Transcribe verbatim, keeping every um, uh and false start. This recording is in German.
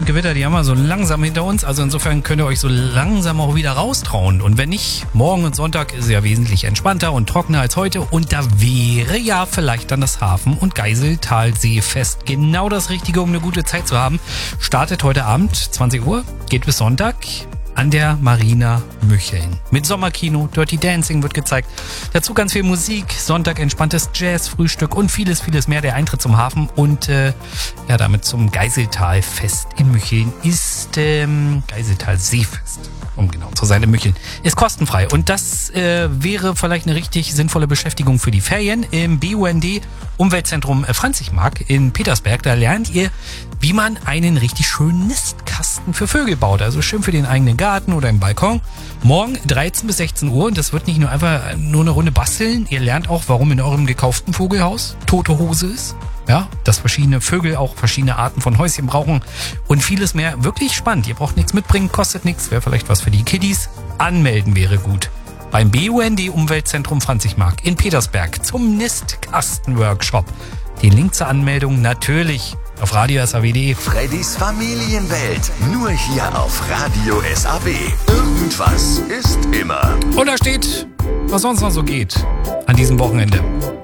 Gewitter, die haben wir so langsam hinter uns. Also insofern könnt ihr euch so langsam auch wieder raustrauen. Und wenn nicht, morgen und Sonntag ist es ja wesentlich entspannter und trockener als heute. Und da wäre ja vielleicht dann das Hafen- und Geiseltalseefest genau das Richtige, um eine gute Zeit zu haben. Startet heute Abend, zwanzig Uhr, geht bis Sonntag an der Marina Mücheln. Mit Sommerkino, Dirty Dancing wird gezeigt. Dazu ganz viel Musik, Sonntag entspanntes Jazz, Frühstück und vieles, vieles mehr. Der Eintritt zum Hafen und äh, ja damit zum Geiseltalfest in Mücheln ist ähm, Geiseltalseefest, um genau zu sein, in Mücheln. Ist kostenfrei und das äh, wäre vielleicht eine richtig sinnvolle Beschäftigung für die Ferien im B U N D Umweltzentrum Franzigmark in Petersberg. Da lernt ihr, wie man einen richtig schönen Nistkasten für Vögel baut. Also schön für den eigenen Garten oder im Balkon. Morgen dreizehn bis sechzehn Uhr und das wird nicht nur einfach nur eine Runde basteln. Ihr lernt auch, warum in eurem gekauften Vogelhaus tote Hose ist. Ja, dass verschiedene Vögel auch verschiedene Arten von Häuschen brauchen und vieles mehr. Wirklich spannend. Ihr braucht nichts mitbringen, kostet nichts. Wäre vielleicht was für die Kiddies. Anmelden wäre gut. Beim B U N D Umweltzentrum Franzigmark in Petersberg zum Nistkasten-Workshop. Den Link zur Anmeldung natürlich auf radio s a w punkt d e. Freddys Familienwelt. Nur hier auf Radio S A W. Irgendwas ist immer. Und da steht, was sonst noch so geht an diesem Wochenende.